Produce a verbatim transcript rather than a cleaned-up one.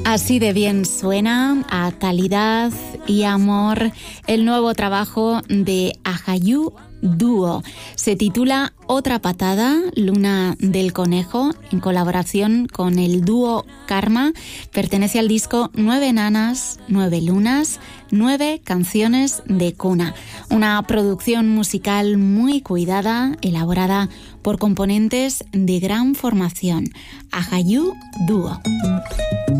Así de bien suena, a calidad y amor, el nuevo trabajo de Ajayú Dúo. Se titula Otra Patada, Luna del Conejo, en colaboración con el dúo Karma. Pertenece al disco Nueve Nanas, Nueve Lunas, Nueve Canciones de Cuna. Una producción musical muy cuidada, elaborada por componentes de gran formación. Ajayú Dúo.